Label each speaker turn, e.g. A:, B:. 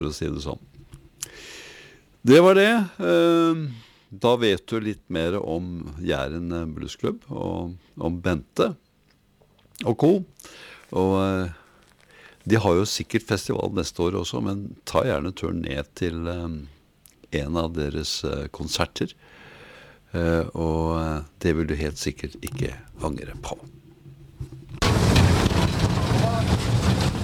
A: for å si det sånn. Det var det. Da vet du litt mer om Jæren Bluesklubb, og om Bente og co. Og de har jo sikkert festival neste år også, men ta gjerne turen ned til en av deres konserter. Og det vil du helt sikkert ikke angre på.